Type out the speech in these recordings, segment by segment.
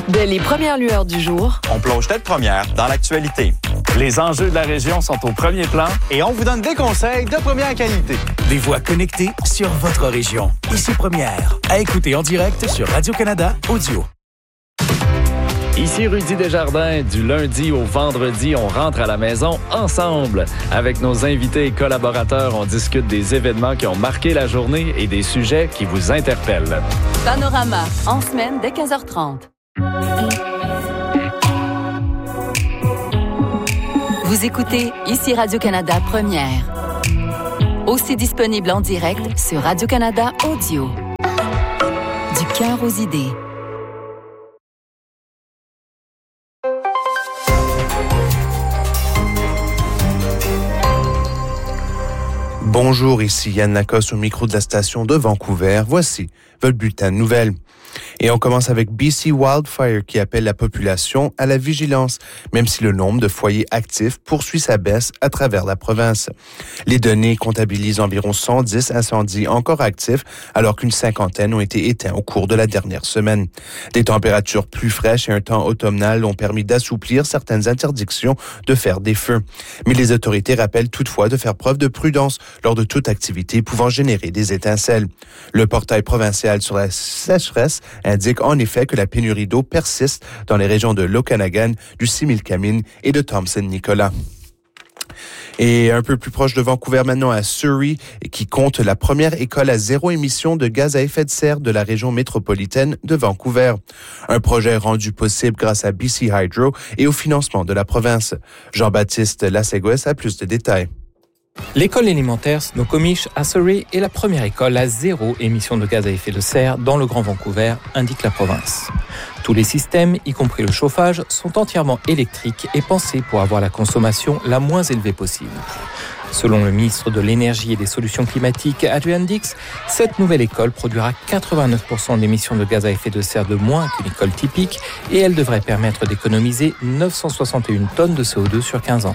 Dès les premières lueurs du jour, on plonge tête première dans l'actualité. Les enjeux de la région sont au premier plan et on vous donne des conseils de première qualité. Des voix connectées sur votre région. Ici Première, à écouter en direct sur Radio-Canada Audio. Ici Rudy Desjardins. Du lundi au vendredi, on rentre à la maison ensemble. Avec nos invités et collaborateurs, on discute des événements qui ont marqué la journée et des sujets qui vous interpellent. Panorama, en semaine dès 15h30. Vous écoutez Ici Radio-Canada Première. Aussi disponible en direct sur Radio-Canada Audio. Du cœur aux idées. Bonjour, ici Yann Lacoste au micro de la station de Vancouver. Voici votre bulletin de nouvelles. Et on commence avec BC Wildfire qui appelle la population à la vigilance, même si le nombre de foyers actifs poursuit sa baisse à travers la province. Les données comptabilisent environ 110 incendies encore actifs, alors qu'une cinquantaine ont été éteints au cours de la dernière semaine. Des températures plus fraîches et un temps automnal ont permis d'assouplir certaines interdictions de faire des feux. Mais les autorités rappellent toutefois de faire preuve de prudence lors de toute activité pouvant générer des étincelles. Le portail provincial sur la sécheresse indique en effet que la pénurie d'eau persiste dans les régions de l'Okanagan, du Similkameen et de Thompson-Nicolas. Et un peu plus proche de Vancouver maintenant, à Surrey, qui compte la première école à zéro émission de gaz à effet de serre de la région métropolitaine de Vancouver. Un projet rendu possible grâce à BC Hydro et au financement de la province. Jean-Baptiste Lasséguès a plus de détails. L'école élémentaire Snoqualmie à Surrey est la première école à zéro émission de gaz à effet de serre dans le Grand Vancouver, indique la province. Tous les systèmes, y compris le chauffage, sont entièrement électriques et pensés pour avoir la consommation la moins élevée possible. Selon le ministre de l'Énergie et des Solutions climatiques, Adrian Dix, cette nouvelle école produira 89% d'émissions de gaz à effet de serre de moins qu'une école typique et elle devrait permettre d'économiser 961 tonnes de CO2 sur 15 ans.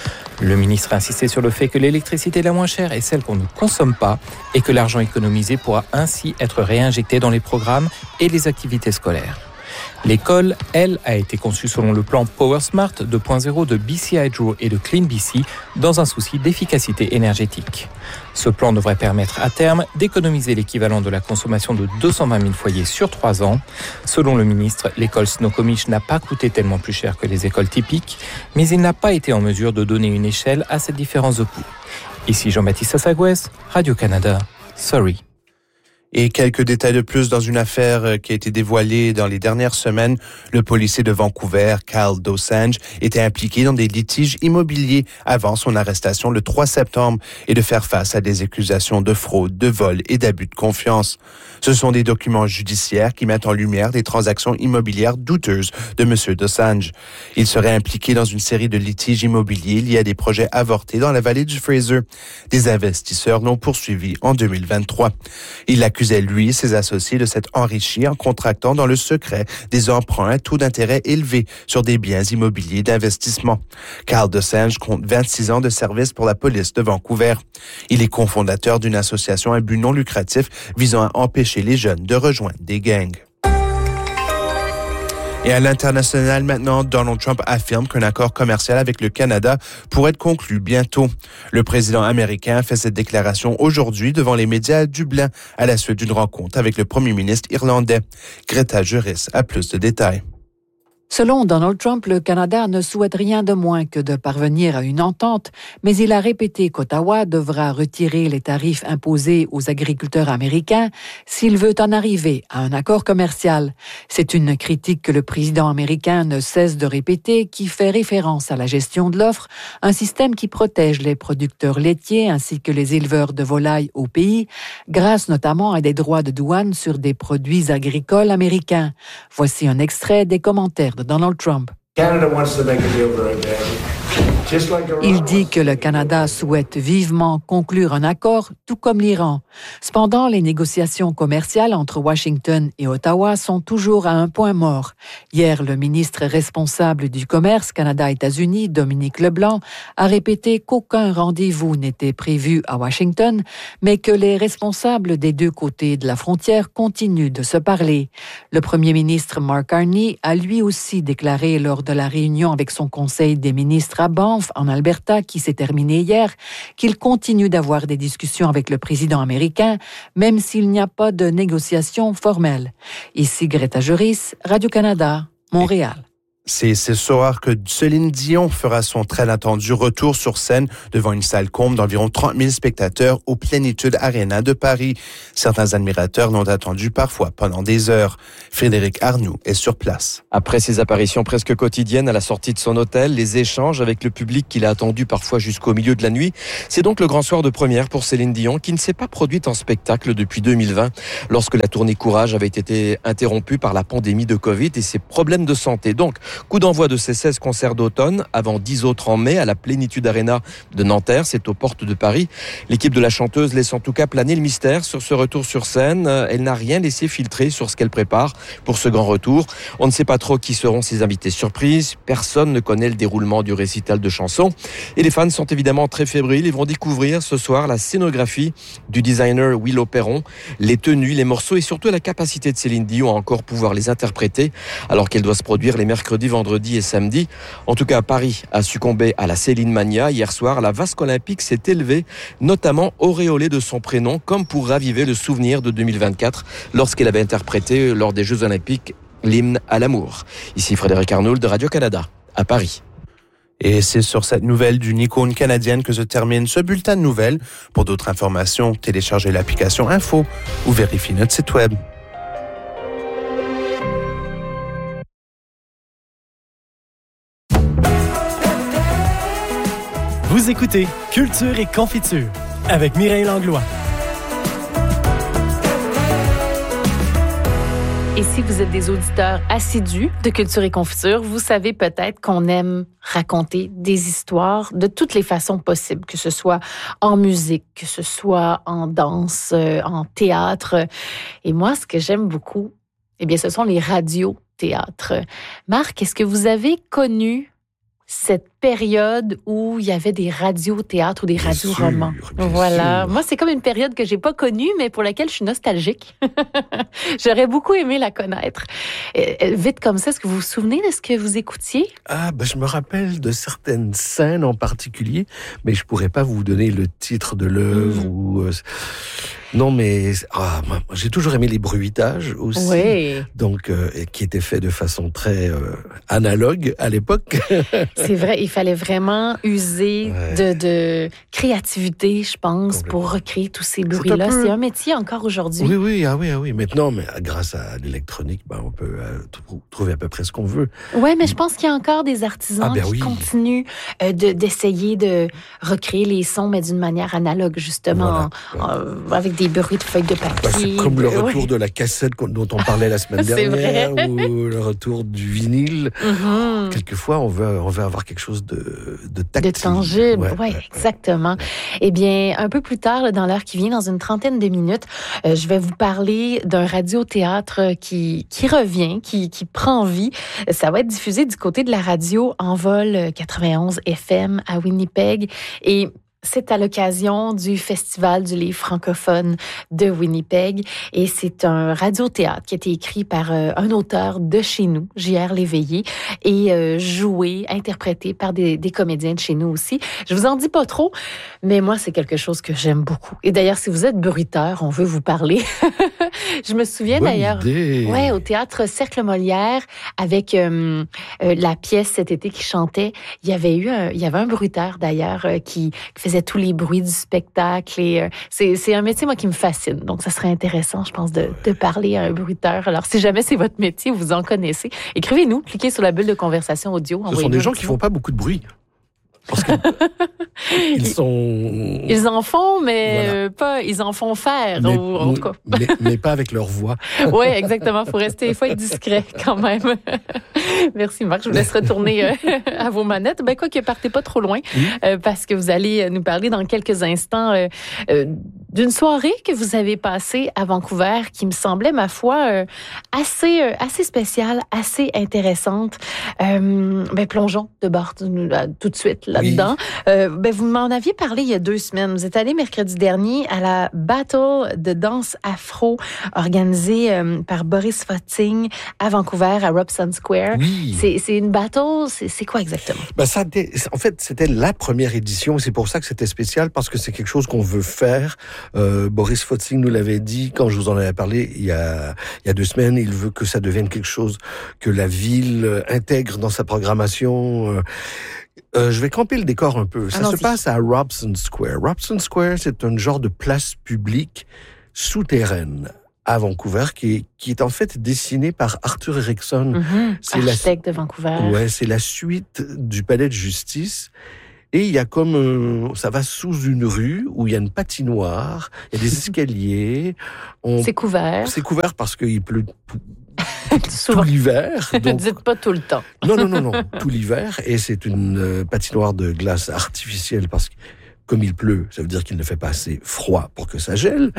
Le ministre a insisté sur le fait que l'électricité la moins chère est celle qu'on ne consomme pas et que l'argent économisé pourra ainsi être réinjecté dans les programmes et les activités scolaires. L'école, elle, a été conçue selon le plan Power Smart 2.0 de BC Hydro et de Clean BC dans un souci d'efficacité énergétique. Ce plan devrait permettre à terme d'économiser l'équivalent de la consommation de 220 000 foyers sur 3 ans. Selon le ministre, l'école Snoqualmie n'a pas coûté tellement plus cher que les écoles typiques, mais il n'a pas été en mesure de donner une échelle à cette différence de coût. Ici Jean-Baptiste Lasséguès, Radio-Canada, Surrey. Et quelques détails de plus dans une affaire qui a été dévoilée dans les dernières semaines. Le policier de Vancouver, Kyle Dosanjh, était impliqué dans des litiges immobiliers avant son arrestation le 3 septembre et de faire face à des accusations de fraude, de vol et d'abus de confiance. Ce sont des documents judiciaires qui mettent en lumière des transactions immobilières douteuses de M. Dosanjh. Il serait impliqué dans une série de litiges immobiliers liés à des projets avortés dans la vallée du Fraser. Des investisseurs l'ont poursuivi en 2023. Il accusait lui et ses associés de s'être enrichis en contractant dans le secret des emprunts à taux d'intérêt élevés sur des biens immobiliers d'investissement. Kyle Dosanjh compte 26 ans de service pour la police de Vancouver. Il est cofondateur d'une association à but non lucratif visant à empêcher les jeunes de rejoindre des gangs. Et à l'international maintenant, Donald Trump affirme qu'un accord commercial avec le Canada pourrait être conclu bientôt. Le président américain fait cette déclaration aujourd'hui devant les médias à Dublin à la suite d'une rencontre avec le premier ministre irlandais. Greta Juris a plus de détails. Selon Donald Trump, le Canada ne souhaite rien de moins que de parvenir à une entente, mais il a répété qu'Ottawa devra retirer les tarifs imposés aux agriculteurs américains s'il veut en arriver à un accord commercial. C'est une critique que le président américain ne cesse de répéter, qui fait référence à la gestion de l'offre, un système qui protège les producteurs laitiers ainsi que les éleveurs de volailles au pays, grâce notamment à des droits de douane sur des produits agricoles américains. Voici un extrait des commentaires de Donald Trump. Canada wants to make a deal very badly. Il dit que le Canada souhaite vivement conclure un accord, tout comme l'Iran. Cependant, les négociations commerciales entre Washington et Ottawa sont toujours à un point mort. Hier, le ministre responsable du commerce Canada-États-Unis, Dominique Leblanc, a répété qu'aucun rendez-vous n'était prévu à Washington, mais que les responsables des deux côtés de la frontière continuent de se parler. Le premier ministre Mark Carney a lui aussi déclaré lors de la réunion avec son conseil des ministres à Banff, en Alberta, qui s'est terminée hier, qu'il continue d'avoir des discussions avec le président américain, même s'il n'y a pas de négociations formelles. Ici Greta Juris, Radio-Canada, Montréal. C'est ce soir que Céline Dion fera son très attendu retour sur scène devant une salle comble d'environ 30 000 spectateurs au Plénitude Arena de Paris. Certains admirateurs l'ont attendu parfois pendant des heures. Frédéric Arnoux est sur place. Après ses apparitions presque quotidiennes à la sortie de son hôtel, les échanges avec le public qu'il a attendu parfois jusqu'au milieu de la nuit, c'est donc le grand soir de première pour Céline Dion qui ne s'est pas produite en spectacle depuis 2020 lorsque la tournée Courage avait été interrompue par la pandémie de Covid et ses problèmes de santé. Donc, coup d'envoi de ces 16 concerts d'automne, avant 10 autres en mai à la Plénitude Arena de Nanterre, c'est aux portes de Paris. L'équipe de la chanteuse laisse en tout cas planer le mystère sur ce retour sur scène. Elle n'a rien laissé filtrer sur ce qu'elle prépare pour ce grand retour. On ne sait pas trop qui seront ses invités surprises. Personne ne connaît le déroulement du récital de chansons. Et les fans sont évidemment très fébriles et vont découvrir ce soir la scénographie du designer Willow Perron, les tenues, les morceaux et surtout la capacité de Céline Dion à encore pouvoir les interpréter alors qu'elle doit se produire les mercredis, vendredi et samedi. En tout cas, Paris a succombé à la Céline Mania. Hier soir, la vasque olympique s'est élevée, notamment auréolée de son prénom, comme pour raviver le souvenir de 2024, lorsqu'elle avait interprété lors des Jeux olympiques l'hymne à l'amour. Ici Frédéric Arnould de Radio-Canada, à Paris. Et c'est sur cette nouvelle d'une icône canadienne que se termine ce bulletin de nouvelles. Pour d'autres informations, téléchargez l'application Info ou vérifiez notre site web. Vous écoutez Culture et Confiture avec Mireille Langlois. Et si vous êtes des auditeurs assidus de Culture et Confiture, vous savez peut-être qu'on aime raconter des histoires de toutes les façons possibles, que ce soit en musique, que ce soit en danse, en théâtre. Et moi, ce que j'aime beaucoup, eh bien, ce sont les radiothéâtres. Marc, est-ce que vous avez connu cette période où il y avait des radiothéâtres ou des radioromans? Voilà. Moi, c'est comme une période que j'ai pas connue, mais pour laquelle je suis nostalgique. J'aurais beaucoup aimé la connaître. Vite comme ça, est-ce que vous vous souvenez de ce que vous écoutiez? Je me rappelle de certaines scènes en particulier, mais je pourrais pas vous donner le titre de l'œuvre ou... Non, mais moi, j'ai toujours aimé les bruitages aussi, oui. Donc qui étaient faits de façon très analogue à l'époque. C'est vrai, il fallait vraiment user de créativité, je pense, pour recréer tous ces bruits-là. C'est un métier encore aujourd'hui. Oui. Maintenant, mais grâce à l'électronique, on peut trouver à peu près ce qu'on veut. Oui, mais je pense qu'il y a encore des artisans qui continuent d'essayer de recréer les sons, mais d'une manière analogue, justement, avec des bruits de feuilles de papier. C'est comme le retour de la cassette dont on parlait la semaine dernière, ou le retour du vinyle. Mm-hmm. Quelquefois, on veut avoir quelque chose de tactile. De tangible, oui, exactement. Eh bien, un peu plus tard, dans l'heure qui vient, dans une trentaine de minutes, je vais vous parler d'un radiothéâtre qui revient, qui prend vie. Ça va être diffusé du côté de la radio Envol 91 FM à Winnipeg. Et c'est à l'occasion du Festival du livre francophone de Winnipeg et c'est un radiothéâtre qui a été écrit par un auteur de chez nous, J.R. Léveillé, et joué, interprété par des comédiens de chez nous aussi. Je vous en dis pas trop, mais moi, c'est quelque chose que j'aime beaucoup. Et d'ailleurs, si vous êtes bruiteur, on veut vous parler. Je me souviens d'ailleurs, au théâtre Cercle Molière, avec la pièce cet été qui chantait, il y avait un bruiteur d'ailleurs qui faisait tous les bruits du spectacle. Et c'est un métier, moi, qui me fascine. Donc, ça serait intéressant, je pense, de parler à un bruiteur. Alors, si jamais c'est votre métier, vous en connaissez, écrivez-nous, cliquez sur la bulle de conversation audio. Ce sont des gens qui font pas beaucoup de bruit. Parce qu'ils Ils en font, mais pas. Ils en font faire, en tout cas. mais pas avec leur voix. Oui, exactement. Il faut être discret quand même. Merci, Marc. Je vous laisse retourner à vos manettes. Ben, quoi que partez pas trop loin, parce que vous allez nous parler dans quelques instants d'une soirée que vous avez passée à Vancouver, qui me semblait, ma foi, assez spéciale, assez intéressante. Plongeons de bord tout de suite là-dedans. Vous m'en aviez parlé il y a 2 semaines. Vous êtes allé mercredi dernier à la Battle de danse afro organisée par Boris Fotzing à Vancouver, à Robson Square. Oui. C'est une battle, c'est quoi exactement? En fait, c'était la première édition. C'est pour ça que c'était spécial, parce que c'est quelque chose qu'on veut faire. Boris Fotzing nous l'avait dit quand je vous en avais parlé il y a 2 semaines. Il veut que ça devienne quelque chose que la ville intègre dans sa programmation. Je vais camper le décor un peu. Ça se passe à Robson Square. Robson Square, c'est un genre de place publique souterraine à Vancouver qui est en fait dessinée par Arthur Erickson. Architecte de Vancouver. Ouais, c'est la suite du palais de justice. Et il y a ça va sous une rue où il y a une patinoire, il y a des escaliers. C'est couvert. C'est couvert parce qu'il pleut tout l'hiver. Ne dites pas tout le temps. Non, tout l'hiver. Et c'est une patinoire de glace artificielle parce que, comme il pleut, ça veut dire qu'il ne fait pas assez froid pour que ça gèle.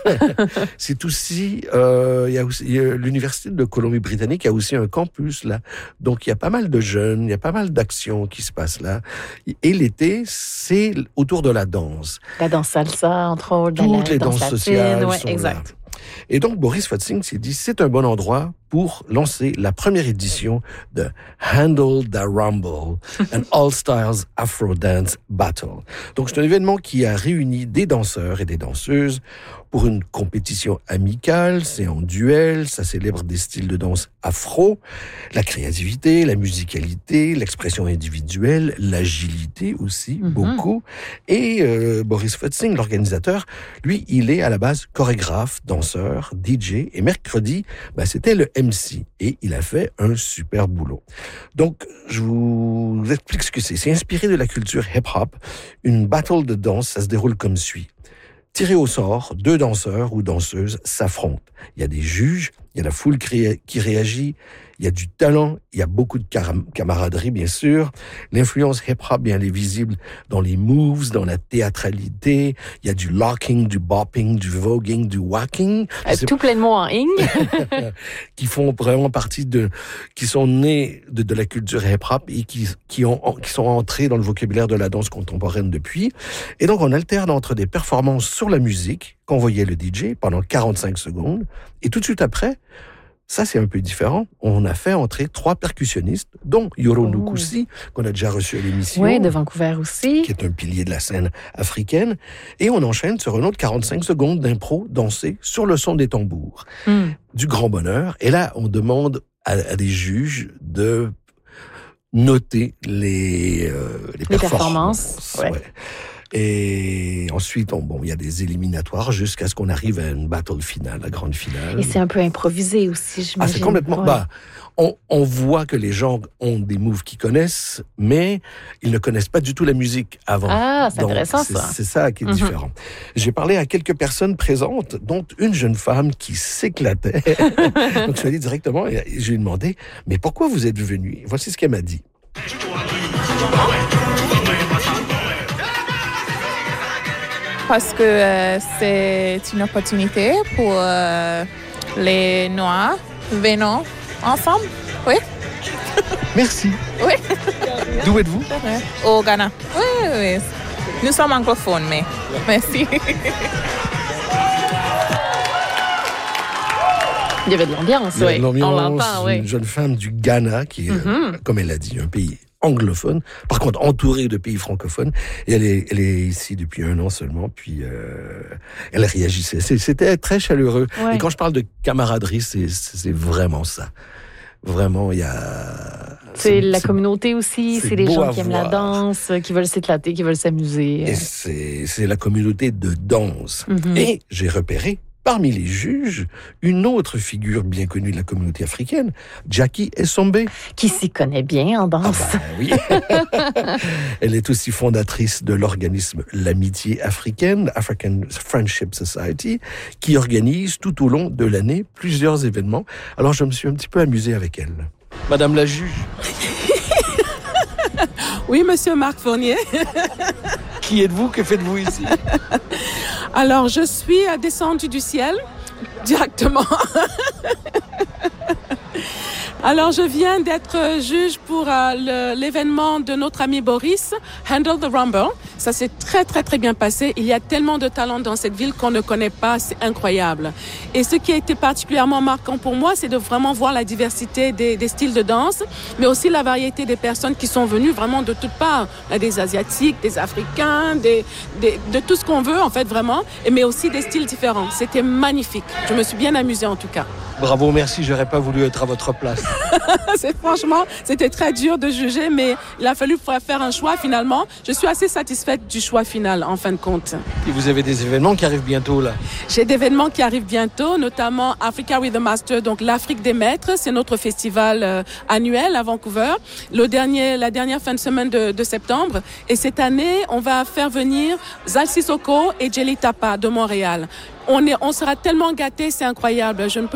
C'est aussi, il y a l'Université de Colombie-Britannique a aussi un campus là. Donc il y a pas mal de jeunes, il y a pas mal d'actions qui se passent là. Et l'été, c'est autour de la danse. La danse salsa, entre autres. Toutes les danses sociales sont exact. là. Et donc, Boris Fotzing s'est dit, c'est un bon endroit pour lancer la première édition de Handle the Rumble, an All-Styles Afro Dance Battle. Donc, c'est un événement qui a réuni des danseurs et des danseuses pour une compétition amicale. C'est en duel, ça célèbre des styles de danse afro, la créativité, la musicalité, l'expression individuelle, l'agilité aussi, beaucoup. Et Boris Fotzing, l'organisateur, lui, il est à la base chorégraphe, danseur, DJ, et mercredi, c'était le MC, et il a fait un super boulot. Donc, je vous explique ce que c'est. C'est inspiré de la culture hip-hop. Une battle de danse, ça se déroule comme suit. Tiré au sort, 2 danseurs ou danseuses s'affrontent. Il y a des juges, il y a la foule qui réagit, il y a du talent, il y a beaucoup de camaraderie, bien sûr. L'influence hip-hop, bien, elle est visible dans les moves, dans la théâtralité. Il y a du locking, du bopping, du voguing, du whacking. Tout plein de mots en ing. Qui font vraiment partie qui sont nés de la culture hip-hop et qui sont entrés dans le vocabulaire de la danse contemporaine depuis. Et donc, on alterne entre des performances sur la musique, qu'envoyait le DJ pendant 45 secondes. Et tout de suite après, ça, c'est un peu différent. On a fait entrer 3 percussionnistes, dont Yoro Nkoussi, qu'on a déjà reçu à l'émission. Oui, de Vancouver aussi. Qui est un pilier de la scène africaine. Et on enchaîne sur un autre 45 secondes d'impro dansé sur le son des tambours. Du grand bonheur. Et là, on demande à des juges de noter les performances. Ouais. Et ensuite, il y a des éliminatoires jusqu'à ce qu'on arrive à une battle finale, la grande finale. Et c'est un peu improvisé aussi, j'imagine. C'est complètement... Ouais. On voit que les gens ont des moves qu'ils connaissent, mais ils ne connaissent pas du tout la musique avant. Ah, c'est intéressant, ça. C'est ça qui est différent. J'ai parlé à quelques personnes présentes, dont une jeune femme qui s'éclatait. Donc, je suis allé directement et je lui ai demandé, mais pourquoi vous êtes venu? Voici ce qu'elle m'a dit. Parce que c'est une opportunité pour les Noirs venant ensemble. Oui. Merci. Oui. D'où êtes-vous? Au Ghana. Oui. Nous sommes anglophones, mais merci. Il y avait de l'ambiance, oui. On l'entend, oui. Une jeune femme du Ghana qui est, comme elle l'a dit, un pays anglophone, par contre entourée de pays francophones. Et elle est ici depuis 1 an seulement, puis elle réagissait. C'était très chaleureux. Ouais. Et quand je parle de camaraderie, c'est vraiment ça. Vraiment, il y a... C'est la communauté aussi, c'est les gens qui aiment la danse, qui veulent s'éclater, qui veulent s'amuser. Et c'est la communauté de danse. Et j'ai repéré, parmi les juges, une autre figure bien connue de la communauté africaine, Jackie Essombe. Qui s'y connaît bien en danse. Oui. Elle est aussi fondatrice de l'organisme L'Amitié africaine, African Friendship Society, qui organise tout au long de l'année plusieurs événements. Alors je me suis un petit peu amusé avec elle. Madame la juge. Oui, monsieur Marc Fournier. Qui êtes-vous? Que faites-vous ici? Alors, je suis descendue du ciel, directement. Alors, je viens d'être juge pour l'événement de notre ami Boris, Handle the Rumble. Ça s'est très, très, très bien passé. Il y a tellement de talents dans cette ville qu'on ne connaît pas. C'est incroyable. Et ce qui a été particulièrement marquant pour moi, c'est de vraiment voir la diversité des styles de danse, mais aussi la variété des personnes qui sont venues vraiment de toutes parts. Des Asiatiques, des Africains, de tout ce qu'on veut, en fait, vraiment, mais aussi des styles différents. C'était magnifique. Je me suis bien amusée, en tout cas. Bravo, merci. J'aurais pas voulu être à votre place. Franchement, c'était très dur de juger, mais il a fallu faire un choix finalement. Je suis assez satisfaite du choix final, en fin de compte. Et vous avez des événements qui arrivent bientôt, là? J'ai des événements qui arrivent bientôt, notamment Africa with the Master, donc l'Afrique des Maîtres. C'est notre festival annuel à Vancouver, la dernière fin de semaine de septembre. Et cette année, on va faire venir Zal Sissoko et Jelly Tapa de Montréal. On sera tellement gâtés, c'est incroyable. Je ne peux